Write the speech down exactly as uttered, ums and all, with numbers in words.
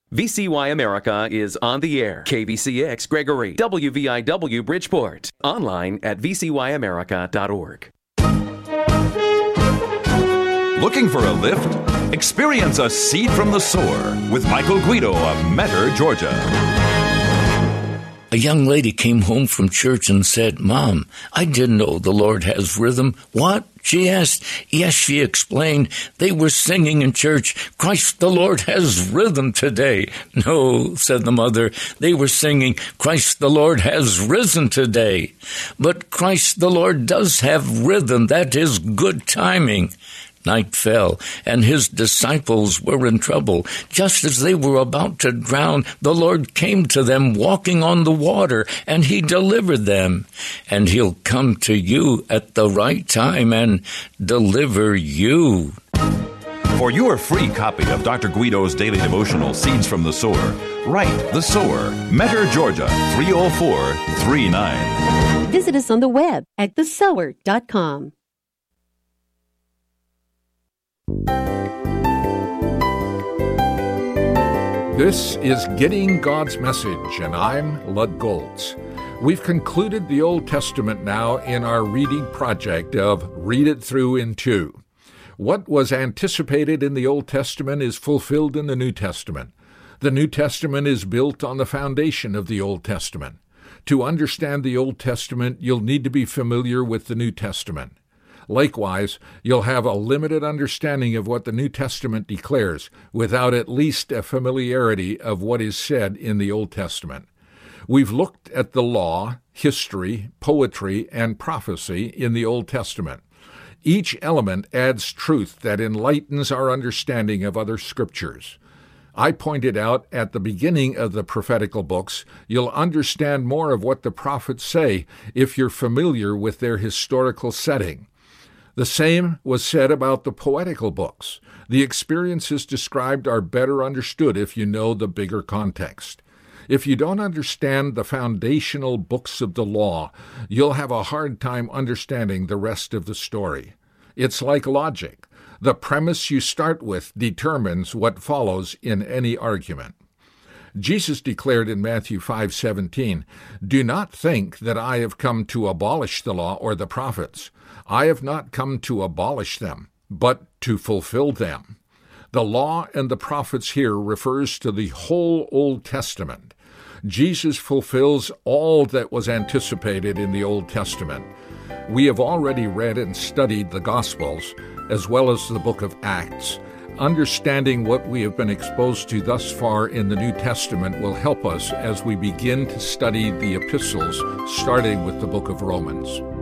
V C Y America is on the air. K V C X Gregory, W V I W Bridgeport. Online at v c y america dot org. Looking for a lift? Experience a seed from the sower with Michael Guido of Metter, Georgia. A young lady came home from church and said, "Mom, I didn't know the Lord has rhythm." "What?" she asked. "Yes," she explained. "They were singing in church, 'Christ the Lord has rhythm today.'" "No," said the mother. "They were singing, 'Christ the Lord has risen today.'" "But Christ the Lord does have rhythm. That is good timing." Night fell, and his disciples were in trouble. Just as they were about to drown, the Lord came to them walking on the water, and he delivered them. And he'll come to you at the right time and deliver you. For your free copy of Doctor Guido's daily devotional, Seeds from the Sower, write The Sower, Metter, Georgia, three oh four three nine. Visit us on the web at the sower dot com. This is Getting God's Message, and I'm Lud Goltz. We've concluded the Old Testament now in our reading project of Read It Through in Two. What was anticipated in the Old Testament is fulfilled in the New Testament. The New Testament is built on the foundation of the Old Testament. To understand the Old Testament, you'll need to be familiar with the New Testament. Likewise, you'll have a limited understanding of what the New Testament declares without at least a familiarity of what is said in the Old Testament. We've looked at the law, history, poetry, and prophecy in the Old Testament. Each element adds truth that enlightens our understanding of other scriptures. I pointed out at the beginning of the prophetical books, you'll understand more of what the prophets say if you're familiar with their historical setting. The same was said about the poetical books. The experiences described are better understood if you know the bigger context. If you don't understand the foundational books of the law, you'll have a hard time understanding the rest of the story. It's like logic. The premise you start with determines what follows in any argument. Jesus declared in Matthew five seventeen, "Do not think that I have come to abolish the law or the prophets. I have not come to abolish them, but to fulfill them." The law and the prophets here refers to the whole Old Testament. Jesus fulfills all that was anticipated in the Old Testament. We have already read and studied the Gospels, as well as the book of Acts. Understanding what we have been exposed to thus far in the New Testament will help us as we begin to study the epistles, starting with the book of Romans.